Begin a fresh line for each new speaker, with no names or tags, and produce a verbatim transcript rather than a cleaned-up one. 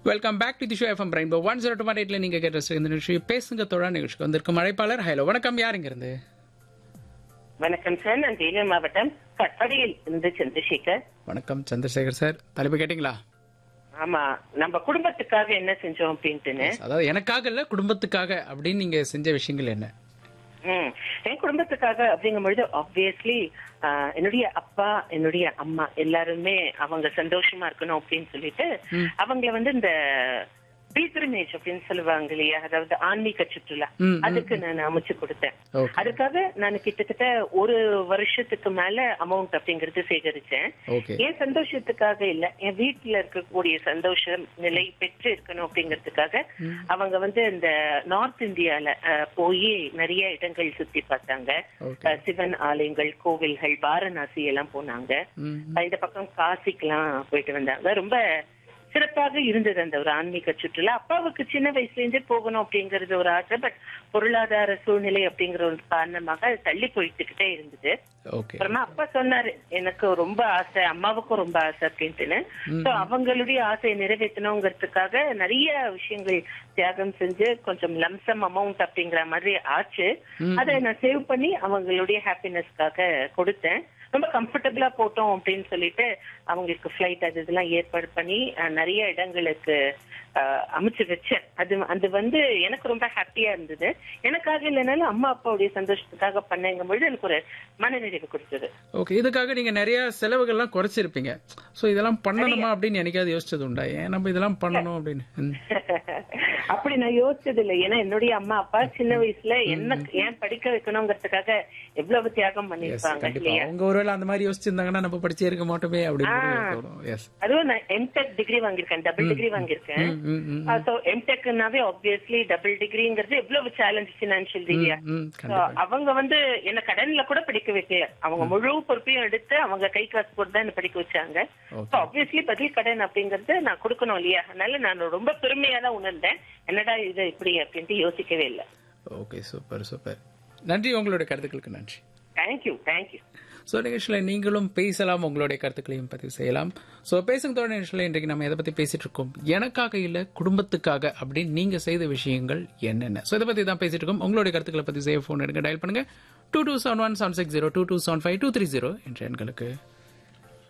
Welcome back to the show FM rainbow one zero two point எயிட்ல நீங்க கேட்ட இந்த நிகழ்ச்சி பேசுங்க தோழா நிகழ்ச்சிக்கு வந்திருக்கும் அழைப்பாளர். ஹலோ, வணக்கம். யார் இங்க இருந்து?
வணக்கம் சார், நான் வேலூர் மாவட்டம் கட்படியில் இருந்து சந்திரசேகர்.
வணக்கம் சந்திரசேகர் சார். தலைப்பு கேட்டீங்களா?
ஆமா, நம்ம குடும்பத்துக்காக என்ன செஞ்சோம் அப்படின்ட்டுன்னு.
அதாவது எனக்காக இல்ல, குடும்பத்துக்காக அப்படின்னு நீங்க செஞ்ச விஷயங்கள் என்ன?
ம் என் குடும்பத்துக்காக அப்படிங்கும் பொழுது ஆப்வியஸ்லி என்னுடைய அப்பா என்னுடைய அம்மா எல்லாருமே அவங்க சந்தோஷமா இருக்கணும் அப்படின்னு சொல்லிட்டு அவங்கள வந்து இந்த பில்கிரிமேஜ் அப்படின்னு சொல்லுவாங்க இல்லையா, அதாவது ஆன்மீக சுற்றுலா, அதுக்கு நான் அமைச்சு கொடுத்தேன். அதுக்காக நான் கிட்டத்தட்ட ஒரு வருஷத்துக்கு மேல அமௌண்ட் அப்படிங்கறது சேகரிச்சேன். என் சந்தோஷத்துக்காக இல்ல, என் வீட்டுல இருக்கக்கூடிய சந்தோஷம் நிலை பெற்று இருக்கணும் அப்படிங்கறதுக்காக அவங்க வந்து இந்த நார்த் இந்தியால போய் நிறைய இடங்கள் சுத்தி பார்த்தாங்க. சிவன் ஆலயங்கள், கோவில்கள், வாரணாசி எல்லாம் போனாங்க. இந்த பக்கம் காசிக்கெல்லாம் போயிட்டு வந்தாங்க. ரொம்ப சிறப்பாக இருந்தது அந்த ஒரு ஆன்மீக சுற்றுலா. அப்பாவுக்கு சின்ன வயசுல இருந்தே போகணும் அப்படிங்கறது ஒரு ஆசை, பட் பொருளாதார சூழ்நிலை அப்படிங்கிற ஒரு காரணமாக தள்ளி போயிட்டுக்கிட்டே இருந்தது. அப்புறமா அப்பா சொன்னாரு, எனக்கு ரொம்ப ஆசை, அம்மாவுக்கும் ரொம்ப ஆசை அப்படின்ட்டுன்னு. சோ அவங்களுடைய ஆசையை நிறைவேற்றணுங்கிறதுக்காக நிறைய விஷயங்கள் தியாகம் செஞ்சு கொஞ்சம் லம்சம் அமௌண்ட் அப்படிங்கிற மாதிரி ஆச்சு. அதை நான் சேவ் பண்ணி அவங்களுடைய ஹாப்பினஸ்க்காக கொடுத்தேன். ரொம்ப கம்ஃபர்டபுளா போட்டோம் அப்படின்னு சொல்லிட்டு அவங்களுக்கு பிளைட் அது இதெல்லாம் ஏற்பாடு பண்ணி நிறைய இடங்களுக்கு அமைச்சு வச்சேன். அது அது வந்து எனக்கு ரொம்ப ஹாப்பியா இருந்தது. எனக்காக இல்லைனாலும் அம்மா அப்பாவுடைய சந்தோஷத்துக்காக பண்ணேங்கும் பொழுது எனக்கு ஒரு மனநிறைவு கொடுத்தது.
ஓகே, இதுக்காக நீங்க நிறைய செலவுகள்லாம் குறைச்சிருப்பீங்க. சோ இதெல்லாம் பண்ணணுமா அப்படின்னு என்னைக்காவது யோசிச்சது உண்டா? ஏன் நம்ம இதெல்லாம் பண்ணணும் அப்படின்னு?
அப்படி நான் யோசிச்சது இல்லை. ஏன்னா என்னுடைய அம்மா அப்பா சின்ன வயசுல என்ன ஏன் படிக்க வைக்கணுங்கிறதுக்காக எவ்வளவு தியாகம் பண்ணிருப்பாங்க இல்லையா.
அவங்க ஒருவேளை அந்த மாதிரி யோசிச்சிருந்தாங்கன்னா நம்ம படிச்சே இருக்க மாட்டோமே அப்படின்னு.
அதுவும் நான் எம்டெக் டிகிரி வாங்கியிருக்கேன், டபுள் டிகிரி வாங்கியிருக்கேன். எம்டெக்னாவே ஆப்வியஸ்லி டபுள் டிகிரிங்கிறது எவ்வளவு சேலஞ்ச் பினான்சியல் ரீதியா. அவங்க வந்து என்ன கடன்ல கூட படிக்க வைக்கல, அவங்க முழு பொறுப்பையும் எடுத்து அவங்க கை காசு போட்டு தான் என்ன படிக்க வச்சாங்க. ஆப்வியஸ்லி பதில் கடன் அப்படிங்கறது நான் கொடுக்கணும் இல்லையா. அதனால நான் ரொம்ப பெருமையா தான் உணர்ந்தேன், என்னடா இது இப்படி அப்படின்ட்டு யோசிக்கவே இல்லை.
Okay, super super. நன்றி, உங்களுடைய கருத்துக்களுக்கு நன்றி.
Thank you thank you.
ஸோ நிகழ்ச்சியில் நீங்களும் பேசலாம், உங்களுடைய கருத்துக்களையும் பதிவு செய்யலாம். ஸோ பேசுங்க தோழ நிகழ்ச்சியில் இன்றைக்கு நம்ம எதை பற்றி பேசிட்டு இருக்கோம்? எனக்காக இல்லை, குடும்பத்துக்காக அப்படின்னு நீங்க செய்த விஷயங்கள் என்னென்ன? ஸோ இதை பற்றி தான் பேசிட்டு இருக்கோம். உங்களுடைய கருத்துக்களை பதிவு செய்ய ஃபோன் எடுங்க, டயல் பண்ணுங்க two two seven one seven six zero two two seven five two three zero என்ற எண்களுக்கு.